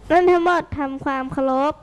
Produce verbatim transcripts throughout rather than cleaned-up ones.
รุ่นทั้งหมดทำความเคารพ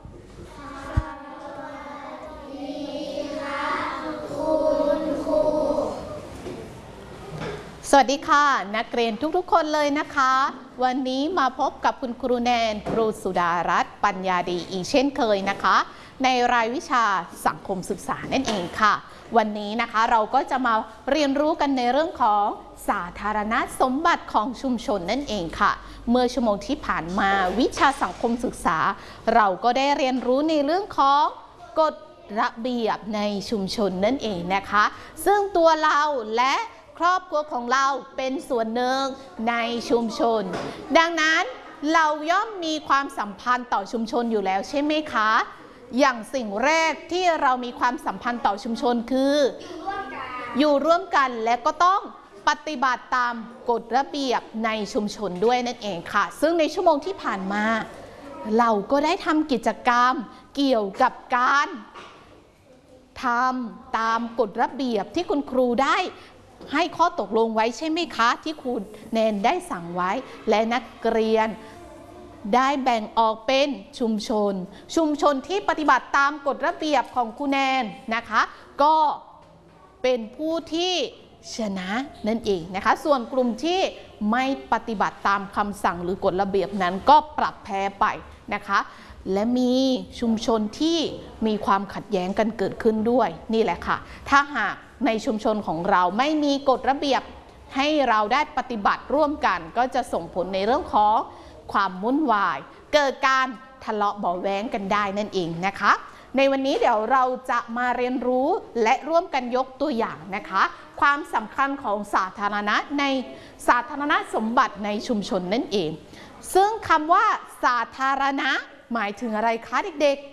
สวัสดีค่ะนักเรียนทุกๆคนเลยนะคะวันนี้มาพบกับคุณครูแนนครูสุดารัตน์ปัญญาดีอีกเช่นเคยนะคะในรายวิชาสังคมศึกษานั่นเองค่ะวันนี้นะคะเราก็จะมาเรียนรู้กันในเรื่องของสาธารณสมบัติของชุมชนนั่นเองค่ะเมื่อชั่วโมงที่ผ่านมาวิชาสังคมศึกษาเราก็ได้เรียนรู้ในเรื่องของกฎระเบียบในชุมชนนั่นเองนะคะซึ่งตัวเราและครอบครัวของเราเป็นส่วนหนึ่งในชุมชนดังนั้นเราย่อมมีความสัมพันธ์ต่อชุมชนอยู่แล้วใช่ไหมคะอย่างสิ่งแรกที่เรามีความสัมพันธ์ต่อชุมชนคืออยู่ร่วมกันและก็ต้องปฏิบัติตามกฎระเบียบในชุมชนด้วยนั่นเองค่ะซึ่งในชั่วโมงที่ผ่านมาเราก็ได้ทำกิจกรรมเกี่ยวกับการทำตามกฎระเบียบที่คุณครูได้ให้ข้อตกลงไว้ใช่ไหมคะที่ครูแนนได้สั่งไว้และนักเรียนได้แบ่งออกเป็นชุมชนชุมชนที่ปฏิบัติตามกฎระเบียบของครูแนนนะคะก็เป็นผู้ที่ชนะนั่นเองนะคะส่วนกลุ่มที่ไม่ปฏิบัติตามคำสั่งหรือกฎระเบียบนั้นก็ปรับแพ้ไปนะคะและมีชุมชนที่มีความขัดแย้งกันเกิดขึ้นด้วยนี่แหละค่ะถ้าหากในชุมชนของเราไม่มีกฎระเบียบให้เราได้ปฏิบัติร่วมกันก็จะส่งผลในเรื่องของความวุ่นวายเกิดการทะเลาะเบาะแว้งกันได้นั่นเองนะคะในวันนี้เดี๋ยวเราจะมาเรียนรู้และร่วมกันยกตัวอย่างนะคะความสำคัญของสาธารณะในสาธารณสมบัติในชุมชนนั่นเองซึ่งคำว่าสาธารณะหมายถึงอะไรคะเด็ก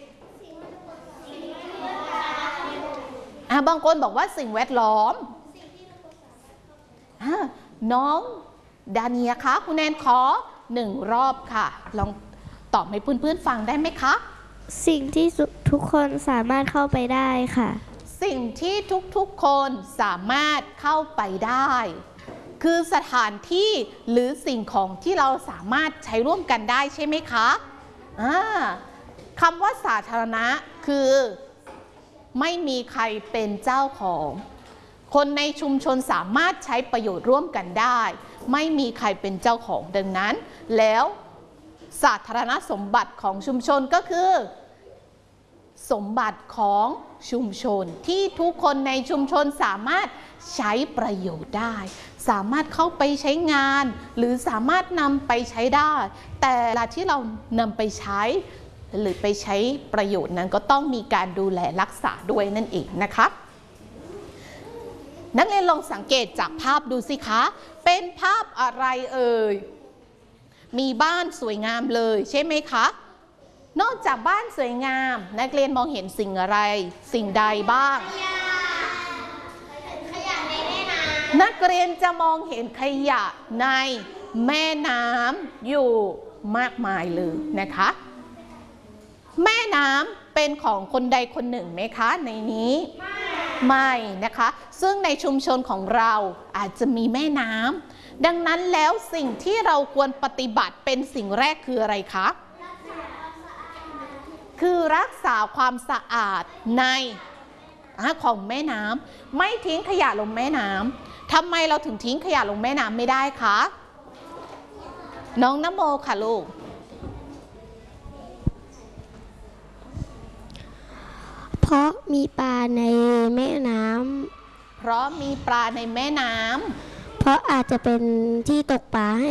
ๆบางคนบอกว่าสิ่งแวดล้อมน้องดาเนียคะคุณแนนขอหนึ่งรอบค่ะลองตอบให้เพื่อนๆฟังได้ไหมคะสิ่งที่ทุกคนสามารถเข้าไปได้ค่ะสิ่งที่ทุกๆคนสามารถเข้าไปได้คือสถานที่หรือสิ่งของที่เราสามารถใช้ร่วมกันได้ใช่ไหมคะคำว่าสาธารณะคือไม่มีใครเป็นเจ้าของคนในชุมชนสามารถใช้ประโยชน์ร่วมกันได้ไม่มีใครเป็นเจ้าของดังนั้นแล้วสาธารณสมบัติของชุมชนก็คือสมบัติของชุมชนที่ทุกคนในชุมชนสามารถใช้ประโยชน์ได้สามารถเข้าไปใช้งานหรือสามารถนำไปใช้ได้แต่เวลาที่เรานำไปใช้หรือไปใช้ประโยชน์นั้นก็ต้องมีการดูแลรักษาด้วยนั่นเองนะคะนักเรียนลองสังเกตจากภาพดูสิคะเป็นภาพอะไรเอ่ยมีบ้านสวยงามเลยใช่ไหมคะนอกจากบ้านสวยงามนักเรียนมองเห็นสิ่งอะไรสิ่งใดบ้างนักเรียนจะมองเห็นขยะในแม่น้ำอยู่มากมายเลยนะคะแม่น้ำเป็นของคนใดคนหนึ่งไหมคะในนี้ไม่นะคะซึ่งในชุมชนของเราอาจจะมีแม่น้ำดังนั้นแล้วสิ่งที่เราควรปฏิบัติเป็นสิ่งแรกคืออะไรคะคือรักษาความสะอาดในของแม่น้ำไม่ทิ้งขยะลงแม่น้ำทำไมเราถึงทิ้งขยะลงแม่น้ำไม่ได้คะน้องนโมค่ะลูกเพราะมีปลาในแม่น้ำเพราะมีปลาในแม่น้ำเพราะอาจจะเป็นที่ตกปลาให้